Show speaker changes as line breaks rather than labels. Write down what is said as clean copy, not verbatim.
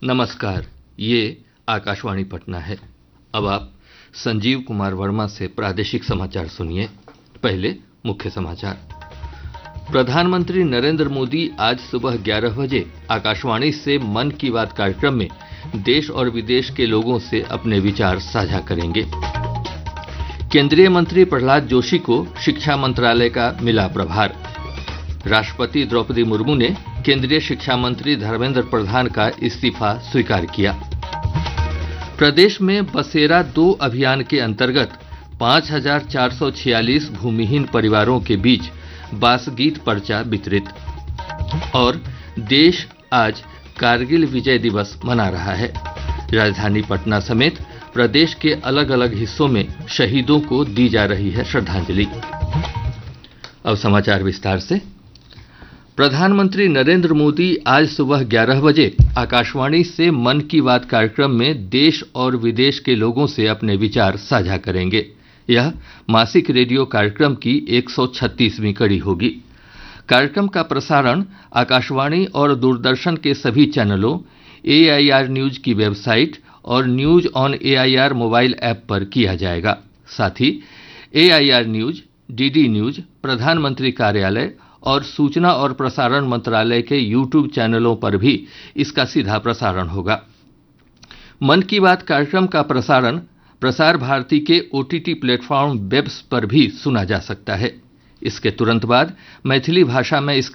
नमस्कार, ये आकाशवाणी पटना है। अब आप संजीव कुमार वर्मा से प्रादेशिक समाचार सुनिए। पहले मुख्य समाचार। प्रधानमंत्री नरेंद्र मोदी आज सुबह 11 बजे आकाशवाणी से मन की बात कार्यक्रम में देश और विदेश के लोगों से अपने विचार साझा करेंगे। केंद्रीय मंत्री प्रहलाद जोशी को शिक्षा मंत्रालय का मिला प्रभार। राष्ट्रपति द्रौपदी मुर्मू ने केंद्रीय शिक्षा मंत्री धर्मेंद्र प्रधान का इस्तीफा स्वीकार किया। प्रदेश में बसेरा 2 अभियान के अंतर्गत 5,446 भूमिहीन परिवारों के बीच बासगीत पर्चा वितरित। और देश आज कारगिल विजय दिवस मना रहा है। राजधानी पटना समेत प्रदेश के अलग अलग हिस्सों में शहीदों को दी जा रही है श्रद्धांजलि। अब समाचार विस्तार से। प्रधानमंत्री नरेंद्र मोदी आज सुबह 11 बजे आकाशवाणी से मन की बात कार्यक्रम में देश और विदेश के लोगों से अपने विचार साझा करेंगे। यह मासिक रेडियो कार्यक्रम की 136वीं कड़ी होगी। कार्यक्रम का प्रसारण आकाशवाणी और दूरदर्शन के सभी चैनलों, AIR न्यूज की वेबसाइट और news on AIR mobile app पर किया जाएगा। साथ ही AIR न्यूज, DD न्यूज, प्रधानमंत्री कार्यालय और सूचना और प्रसारण मंत्रालय के YouTube चैनलों पर भी इसका सीधा प्रसारण होगा। मन की बात कार्यक्रम का प्रसारण प्रसार भारती के OTT प्लेटफॉर्म वेब्स पर भी सुना जा सकता है। इसके तुरंत बाद मैथिली भाषा में इसका